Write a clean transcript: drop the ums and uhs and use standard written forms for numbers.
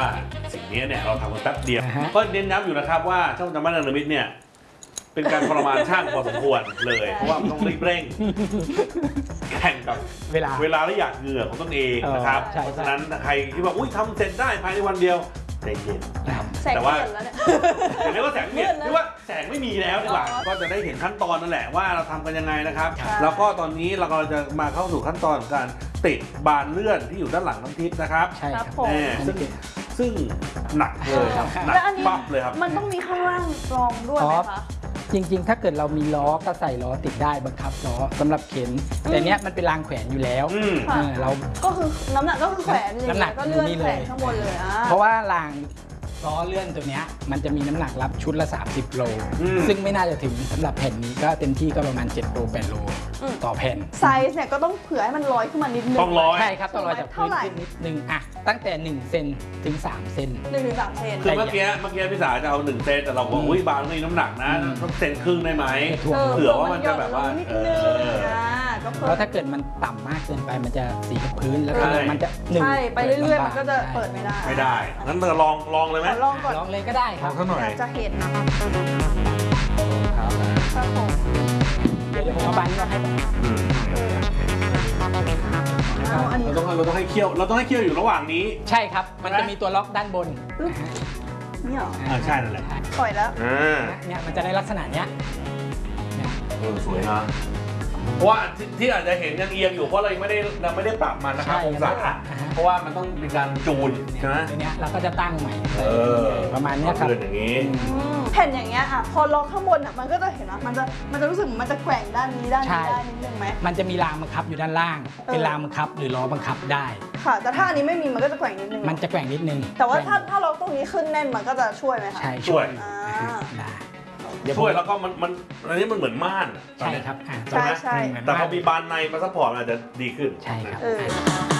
สิ่งนี้เนี่ยเราทำกันแป๊บเดียวก็เน้นย้ำอยู่นะครับว่าช่างจำบ้านเนรมิตเนี่ยเป็นการทรมานช่างพอสมควรเลยเพราะว่าต้องรีบเร่งแข่งกับเวลาและหยาดเหงื่อของตนเองนะครับเพราะฉะนั้นใครที่บอกอุ้ยทำเสร็จได้ภายในวันเดียวใจเย็นแต่ว่าเรียกว่าแสงเปลี่ยนเรียกว่าแสงไม่มีแล้วดีกว่าก็จะได้เห็นขั้นตอนนั่นแหละว่าเราทำกันยังไงนะครับแล้วก็ตอนนี้เราก็จะมาเข้าสู่ขั้นตอนของการติดบานเลื่อนที่อยู่ด้านหลังทั้งทิศนะครับใช่ครับซึ่งหนักเลยครับหนักปั๊บเลยครับมันต้องมีข้างล่างรองด้วยไหมคะจริงๆถ้าเกิดเรามีล้อก็ใส่ล้อติดได้บังคับล้อสำหรับเข็นแต่เนี้ยมันเป็นรางแขวนอยู่แล้วเราก็คือน้ำหนักก็คือแขวนน้ำหนักก็เลื่อนแขวนข้างบนเลยเพราะว่ารางล้อเลื่อนตัวเนี้ยมันจะมีน้ำหนักรับชุดละ30โลซึ่งไม่น่าจะถึงสำหรับแผ่นนี้ก็เต็มที่ก็ประมาณ7โล8โลต่อแผ่นไซส์เนี่ยก็ต้องเผื่อให้มันลอยขึ้นมานิดนึงต้องลอยใช่ครับต้องลอยจากพื้นขึ้นนิดนึงอ่ะตั้งแต่1เซนถึง3เซน 1 ถึง 3 เซนคือเมื่อกี้พี่สาจะเอา1เซนแต่เราบอกอุ้ยบางนี่น้ำหนักนะต้องเซนครึ่งได้ไหมเผื่อว่ามันจะแบบว่าแล้วถ้าเกิดมันต่ำมากเกินไปมันจะสีกับพื้นแล้วมันจะใช่ไปเรื่อยๆมันก็จะเปิดไม่ได้งั้นเราลองเลยไหมลองก่อนลองเลยก็ได้ครับจะเห็นนะครับเดี๋ยวผมเอาบานนี้ให้เราต้องให้เคี่ยวอยู่ระหว่างนี้ใช่ครับมันจะมีตัวล็อกด้านบนนี่หรอใช่นั่นแหละปล่อยแล้วเนี่ยมันจะได้ลักษณะเนี้ยสวยนะเพราะว่าที่อาจจะเห็นยังเอียงอยู่เพราะเราไม่ได้ปรับมันนะครับองศาเพราะว่ามันต้องมีการจูนใช่ไหมทีนี้เราก็จะตั้งใหม่ประมาณนี้ครับอย่างนี้แผ่นอย่างเงี้ยพอล็อกข้างบนมันก็จะเห็นว่ามันจะรู้สึกมันจะแกว่งด้านนี้ได้นิดนึงไหมมันจะมีรางบังคับอยู่ด้านล่างเป็นรางบังคับหรือล้อบังคับได้ค่ะแต่ถ้าอันนี้ไม่มีมันก็จะแกว่งนิดนึงมันจะแกว่งนิดนึงแต่ว่าถ้าล็อกตรงนี้ขึ้นแน่นมันก็จะช่วยไหมคะใช่ช่วยได้ช่วยแล้วก็มันอันนี้มันเหมือนม่านใช่ครับใช่แต่พอมีบานในมาซัพพอร์ตอาจจะดีขึ้นใช่ครับ